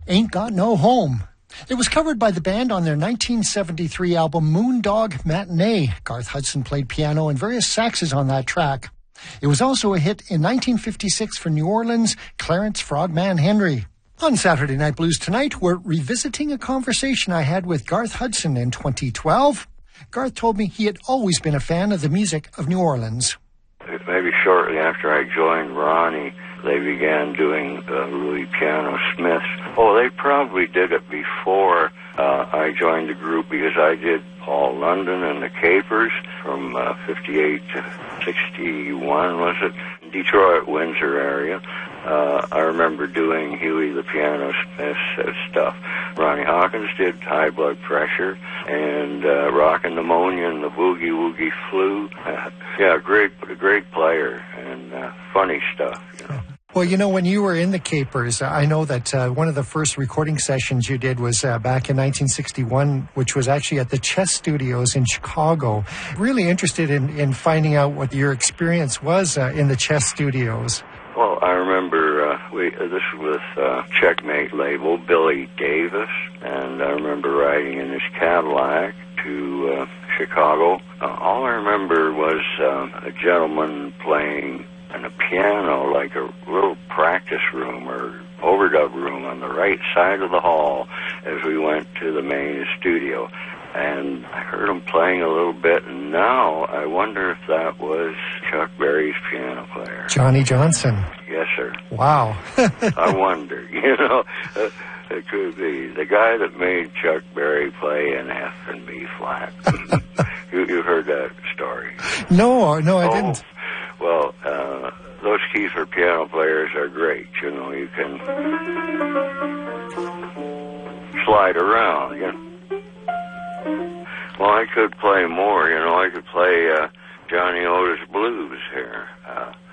Ain't Got No Home. It was covered by the band on their 1973 album Moondog Matinee. Garth Hudson played piano and various saxes on that track. It was also a hit in 1956 for New Orleans' Clarence Frogman Henry. On Saturday Night Blues tonight, we're revisiting a conversation I had with Garth Hudson in 2012. Garth told me he had always been a fan of the music of New Orleans. Maybe shortly after I joined Ronnie, they began doing Louis Piano Smiths. Oh, they probably did it before I joined the group, because I did Paul London and the Capers from 58 to 61, was it? Detroit, Windsor area. I remember doing Huey the Piano Smith's stuff. Ronnie Hawkins did High Blood Pressure, and Rockin' Pneumonia and the Boogie Woogie Flu. Yeah, great player, and funny stuff, you know. Well, you know, when you were in the Capers, I know that one of the first recording sessions you did was back in 1961, which was actually at the Chess Studios in Chicago. Really interested in finding out what your experience was in the Chess Studios. Well, I remember this was with Checkmate label, Billy Davis, and I remember riding in his Cadillac to Chicago. All I remember was a gentleman playing on a piano, like a little practice room or overdub room on the right side of the hall as we went to the main studio. And I heard him playing a little bit, and now I wonder if that was Chuck Berry's piano player. Johnny Johnson. Yes, sir. Wow. I wonder, you know, it could be. The guy that made Chuck Berry play an F and B flat. You heard that story? No, I didn't. Well, those keys for piano players are great. You know, you can slide around, you know. Well, I could play more, you know. I could play Johnny Otis Blues here.